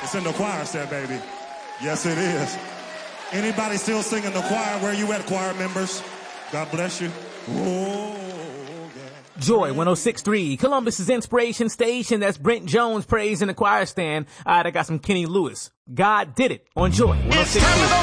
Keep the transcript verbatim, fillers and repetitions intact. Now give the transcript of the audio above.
It's in the choir stand, baby. Yes, it is. Anybody still singing the choir? Where you at, choir members? God bless you. Oh, yeah. Joy one oh six point three, Columbus's inspiration station. That's Brent Jones praise in the choir stand. All right, I got some Kenny Lewis. God did it on Joy one oh six point three.